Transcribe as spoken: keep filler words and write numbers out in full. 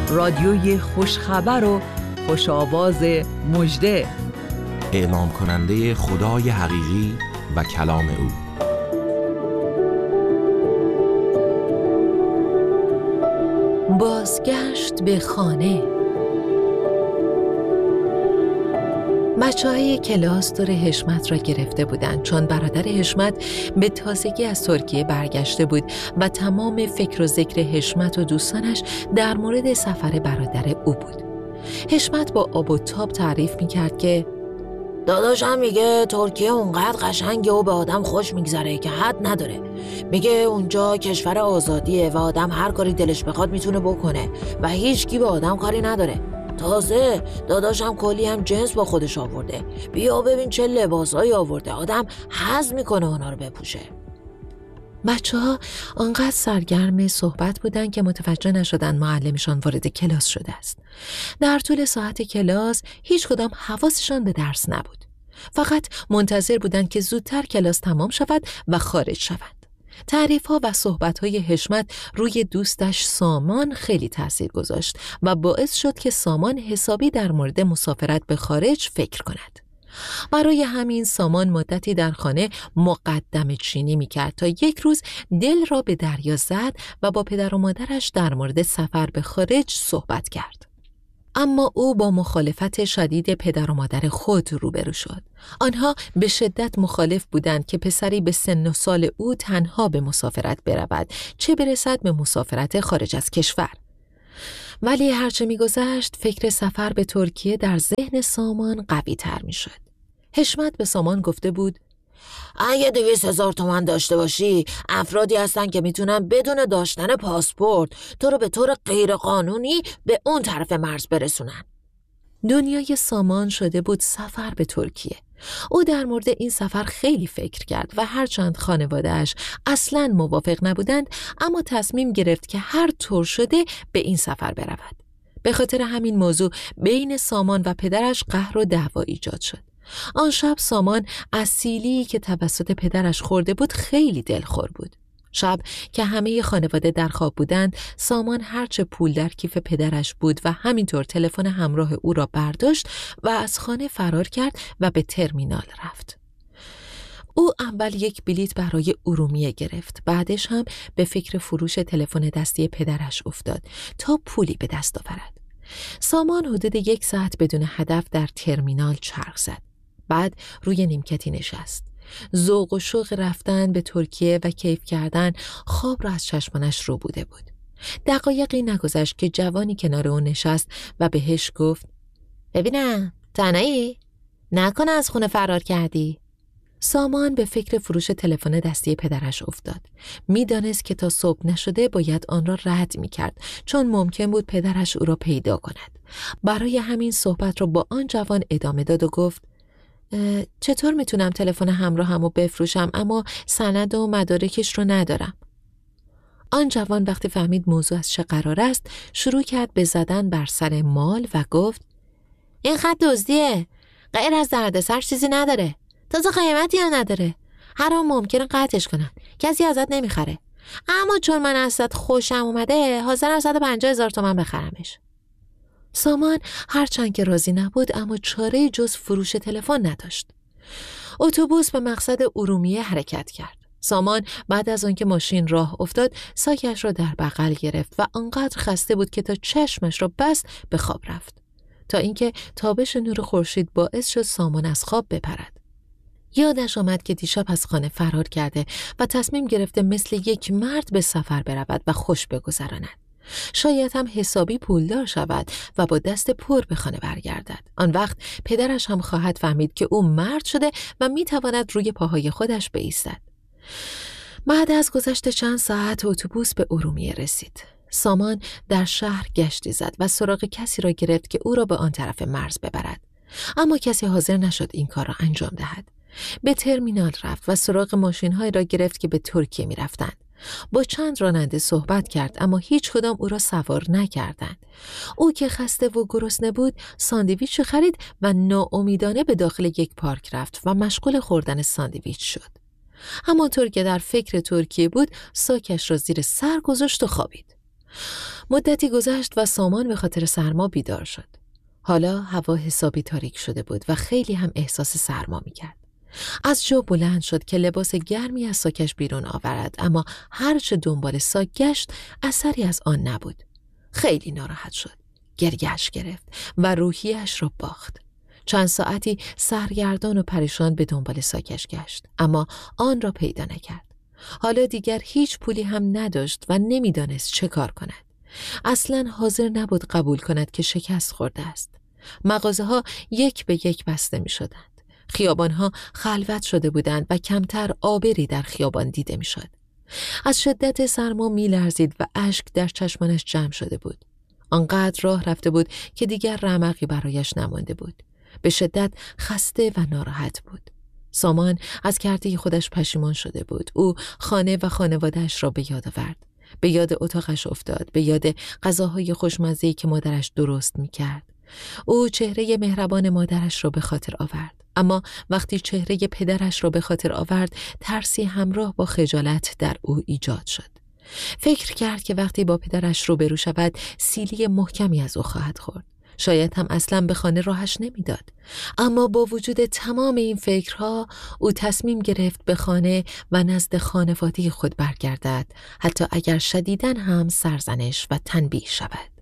رادیوی خوشخبر و خوش آواز مژده، اعلام کننده خدای حقیقی و کلام او. بازگشت به خانه. بچه‌های کلاس دور حشمت را گرفته بودند، چون برادر حشمت به تازگی از ترکیه برگشته بود و تمام فکر و ذکر حشمت و دوستانش در مورد سفر برادر او بود. حشمت با آب و تاب تعریف می‌کرد که داداشم میگه ترکیه اونقدر قشنگه و به آدم خوش میگذره که حد نداره. میگه اونجا کشور آزادیه و آدم هر کاری دلش بخواد میتونه بکنه و هیچ کی به آدم کاری نداره. تازه داداشم کلی هم جنس با خودش آورده. بیا ببین چه لباسایی آورده، آدم حظ میکنه اونا رو بپوشه. بچه ها آنقدر سرگرم صحبت بودن که متوجه نشدن معلمشان وارد کلاس شده است. در طول ساعت کلاس هیچ کدام حواسشان به درس نبود. فقط منتظر بودند که زودتر کلاس تمام شود و خارج شوند. تعریف ها و صحبت های حشمت روی دوستش سامان خیلی تأثیر گذاشت و باعث شد که سامان حسابی در مورد مسافرت به خارج فکر کند. برای همین سامان مدتی در خانه مقدمه چینی می‌کرد تا یک روز دل را به دریا زد و با پدر و مادرش در مورد سفر به خارج صحبت کرد. اما او با مخالفت شدید پدر و مادر خود روبرو شد. آنها به شدت مخالف بودند که پسری به سن و سال او تنها به مسافرت برود، چه برسد به مسافرت خارج از کشور. ولی هرچه می‌گذشت فکر سفر به ترکیه در ذهن سامان قوی تر می‌شد. حشمت به سامان گفته بود اگه دویست هزار تومن داشته باشی، افرادی هستن که میتونن بدون داشتن پاسپورت تو رو به طور غیر قانونی به اون طرف مرز برسونن. دنیای سامان شده بود سفر به ترکیه. او در مورد این سفر خیلی فکر کرد و هرچند خانواده‌اش اصلاً موافق نبودند، اما تصمیم گرفت که هر طور شده به این سفر برود. به خاطر همین موضوع بین سامان و پدرش قهر و دعوا ایجاد شد. آن شب سامان از سیلی که توسط پدرش خورده بود خیلی دلخور بود. شب که همه خانواده در خواب بودند، سامان هرچه پول در کیف پدرش بود و همینطور تلفن همراه او را برداشت و از خانه فرار کرد و به ترمینال رفت. او اول یک بلیت برای ارومیه گرفت، بعدش هم به فکر فروش تلفن دستی پدرش افتاد تا پولی به دست آورد. سامان حدود یک ساعت بدون هدف در ترمینال چرخ زد. بعد روی نیمکتی نشست. ذوق و شوق رفتن به ترکیه و کیف کردن خواب را از چشمانش رو بوده بود. دقایقی نگذشت که جوانی کنار او نشست و بهش گفت ببینم تنهایی؟ نکنه از خونه فرار کردی؟ سامان به فکر فروش تلفن دستی پدرش افتاد. میدانست که تا صبح نشده باید آن را رد می کرد، چون ممکن بود پدرش او را پیدا کند. برای همین صحبت را با آن جوان ادامه داد و گفت چطور میتونم تلفن همراهمو بفروشم اما سند و مدارکش رو ندارم؟ آن جوان وقتی فهمید موضوع از چه قرار است شروع کرد به زدن بر سر مال و گفت این خط دزدیه، غیر از دردسر چیزی نداره، تازه قیمتی هم نداره، هر آن ممکنه قطعش کنن، کسی ازت نمیخره، اما چون من ازت خوشم اومده حاضرم صد و پنجاه هزار تومن بخرمش. سامان هرچند که راضی نبود اما چاره جز فروش تلفن نداشت. اتوبوس به مقصد ارومیه حرکت کرد. سامان بعد از آنکه ماشین راه افتاد ساکش را در بغل گرفت و آنقدر خسته بود که تا چشمش را بست به خواب رفت، تا اینکه تابش نور خورشید باعث شد سامان از خواب بپرد. یادش آمد که دیشب از خانه فرار کرده و تصمیم گرفته مثل یک مرد به سفر برود و خوش بگذراند. شاید هم حسابی پولدار شود و با دست پر به خانه برگردد. آن وقت پدرش هم خواهد فهمید که او مرد شده و میتواند روی پاهای خودش بایستد. بعد از گذشت چند ساعت اتوبوس به ارومیه رسید. سامان در شهر گشتی زد و سراغ کسی را گرفت که او را به آن طرف مرز ببرد، اما کسی حاضر نشد این کار را انجام دهد. به ترمینال رفت و سراغ ماشین‌هایی را گرفت که به ترکیه می‌رفتند. با چند راننده صحبت کرد اما هیچ کدام او را سوار نکردند. او که خسته و گرسنه بود ساندویچ خرید و ناامیدانه به داخل یک پارک رفت و مشغول خوردن ساندویچ شد. همانطور که در فکر ترکیه بود ساکش را زیر سر گذاشت و خوابید. مدتی گذشت و سامان به خاطر سرما بیدار شد. حالا هوا حسابی تاریک شده بود و خیلی هم احساس سرما می‌کرد. از جا بلند شد که لباس گرمی از ساکش بیرون آورد، اما هرچه دنبال ساک گشت اثری از آن نبود. خیلی ناراحت شد. گریه‌اش گرفت و روحیش را باخت. چند ساعتی سرگردان و پریشان به دنبال ساکش گشت، اما آن را پیدا نکرد. حالا دیگر هیچ پولی هم نداشت و نمیدانست چه کار کند. اصلاً حاضر نبود قبول کند که شکست خورده است. مغازه ها یک به یک بسته می شدند. خیابان ها خلوت شده بودند و کمتر آبری در خیابان دیده می شد. از شدت سرما می لرزید و اشک در چشمانش جمع شده بود. آنقدر راه رفته بود که دیگر رمقی برایش نمانده بود. به شدت خسته و ناراحت بود. سامان از کرده خودش پشیمان شده بود. او خانه و خانواده‌اش را به یاد آورد. به یاد اتاقش افتاد، به یاد غذاهای خوشمزه‌ای که مادرش درست می‌کرد. او چهره مهربان مادرش را به خاطر آورد، اما وقتی چهره پدرش را به خاطر آورد، ترسی همراه با خجالت در او ایجاد شد. فکر کرد که وقتی با پدرش روبرو شود، سیلی محکمی از او خواهد خورد. شاید هم اصلاً به خانه راهش نمیداد. اما با وجود تمام این فکرها، او تصمیم گرفت به خانه و نزد خانواده خود برگردد، حتی اگر شدیداً هم سرزنش و تنبیه شود.